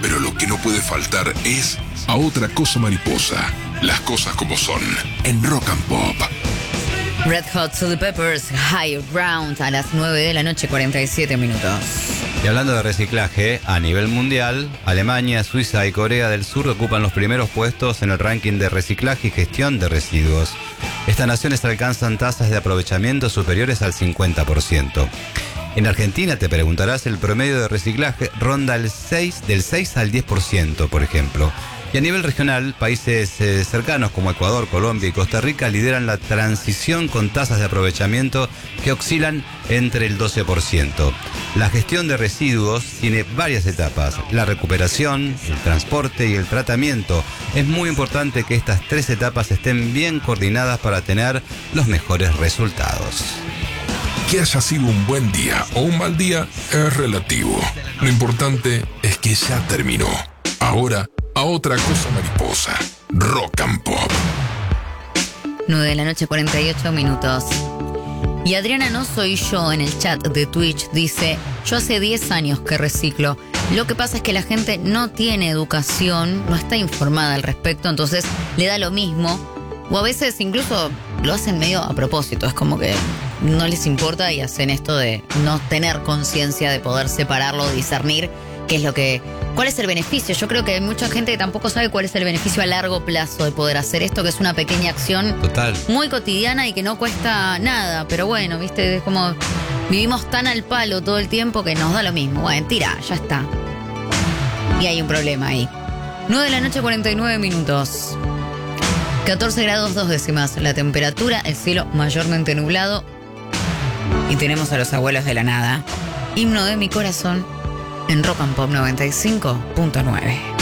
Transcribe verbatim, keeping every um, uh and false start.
pero lo que no puede faltar es A Otra Cosa Mariposa. Las cosas como son, en Rock and Pop. Red Hot Chili Peppers, High Ground, a las nueve de la noche, cuarenta y siete minutos. Y hablando de reciclaje, a nivel mundial, Alemania, Suiza y Corea del Sur ocupan los primeros puestos en el ranking de reciclaje y gestión de residuos. Estas naciones alcanzan tasas de aprovechamiento superiores al cincuenta por ciento. En Argentina, te preguntarás, el promedio de reciclaje ronda el seis, del seis al diez por ciento, por ejemplo. Y a nivel regional, países eh, cercanos como Ecuador, Colombia y Costa Rica lideran la transición con tasas de aprovechamiento que oscilan entre el doce por ciento. La gestión de residuos tiene varias etapas: la recuperación, el transporte y el tratamiento. Es muy importante que estas tres etapas estén bien coordinadas para tener los mejores resultados. Que haya sido un buen día o un mal día es relativo. Lo importante es que ya terminó. Ahora, A Otra Cosa Mariposa. Rock and Pop. nueve de la noche, cuarenta y ocho minutos. Y Adriana No Soy Yo en el chat de Twitch dice: yo hace diez años que reciclo. Lo que pasa es que la gente no tiene educación, no está informada al respecto, entonces le da lo mismo. O a veces incluso lo hacen medio a propósito. Es como que no les importa y hacen esto de no tener conciencia de poder separarlo, discernir qué es lo que... ¿Cuál es el beneficio? Yo creo que hay mucha gente que tampoco sabe cuál es el beneficio a largo plazo de poder hacer esto, que es una pequeña acción Total. muy cotidiana y que no cuesta nada. Pero bueno, viste, es como vivimos tan al palo todo el tiempo que nos da lo mismo. Bueno, tira, ya está. Y hay un problema ahí. nueve de la noche, cuarenta y nueve minutos. catorce grados dos décimas la temperatura, el cielo mayormente nublado. Y tenemos a los abuelos de la nada. Himno de mi corazón en Rock and Pop noventa y cinco punto nueve.